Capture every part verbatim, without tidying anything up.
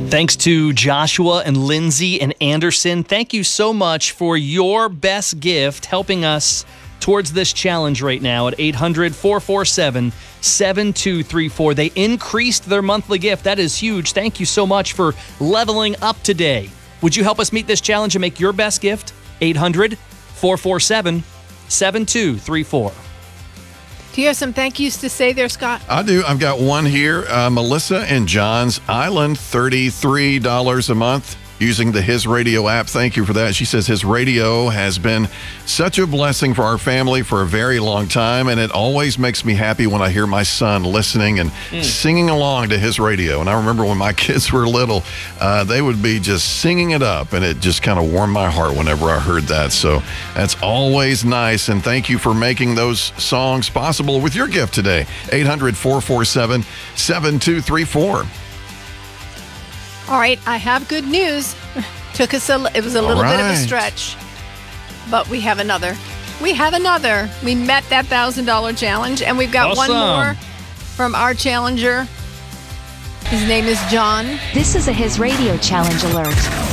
Thanks to Joshua and Lindsay and Anderson. Thank you so much for your best gift helping us towards this challenge right now at eight hundred, four four seven, seven two three four. They increased their monthly gift. That is huge. Thank you so much for leveling up today. Would you help us meet this challenge and make your best gift? eight hundred, four four seven, seven two three four. Do you have some thank yous to say there, Scott? I do. I've got one here. Uh, Melissa in Johns Island, thirty-three dollars a month using the His Radio app. Thank you for that. She says his radio has been such a blessing for our family for a very long time, and it always makes me happy when I hear my son listening and mm. singing along to his radio. And I remember when my kids were little, uh, they would be just singing it up, and it just kind of warmed my heart whenever I heard that. So that's always nice, and thank you for making those songs possible with your gift today. eight hundred, four four seven, seven two three four. All right, I have good news. Took us a, it was a little right. bit of a stretch, but we have another. We have another. We met that one thousand dollars challenge, and we've got awesome. one more from our challenger. His name is John. This is a His Radio Challenge alert.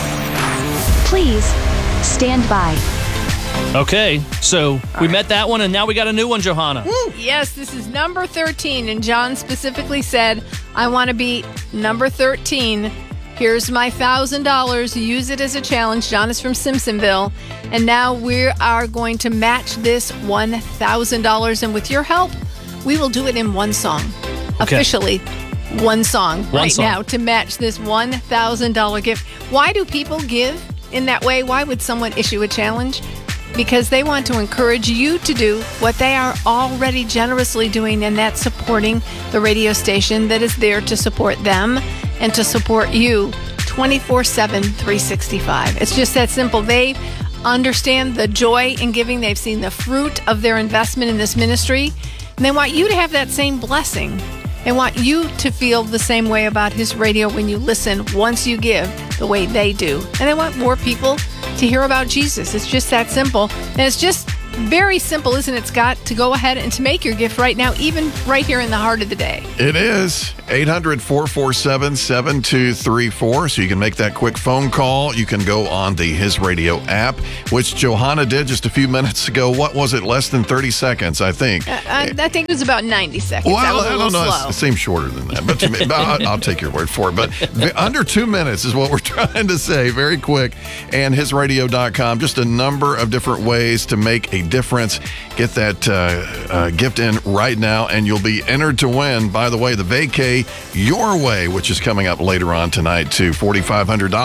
Please stand by. Okay, so we right. met that one, and now we got a new one, Johanna. Woo. Yes, this is number thirteen, and John specifically said, I want to be number thirteen. Here's my one thousand dollars. Use it as a challenge. John is from Simpsonville. And now we are going to match this one thousand dollars. And with your help, we will do it in one song. Okay. Officially, one song one right song. now to match this one thousand dollars gift. Why do people give in that way? Why would someone issue a challenge? Because they want to encourage you to do what they are already generously doing, and that's supporting the radio station that is there to support them and to support you twenty-four seven, three sixty-five. It's just that simple. They understand the joy in giving. They've seen the fruit of their investment in this ministry, and they want you to have that same blessing. They want you to feel the same way about His Radio when you listen once you give the way they do. And they want more people to hear about Jesus. It's just that simple. And it's just very simple, isn't it, Scott, to go ahead and to make your gift right now, even right here in the heart of the day. It is. eight hundred, four four seven, seven two three four. So you can make that quick phone call. You can go on the His Radio app, which Johanna did just a few minutes ago. What was it? Less than thirty seconds, I think. Uh, I, I think it was about ninety seconds. Well, I was I, a I little don't know. slow. It seems shorter than that, but, to me, but I'll, I'll take your word for it. But under two minutes is what we're trying to say. Very quick. And his radio dot com. Just a number of different ways to make a difference. Get that uh, uh, gift in right now, and you'll be entered to win. By the way, the Vacay Your Way, which is coming up later on tonight, too. four thousand five hundred dollars.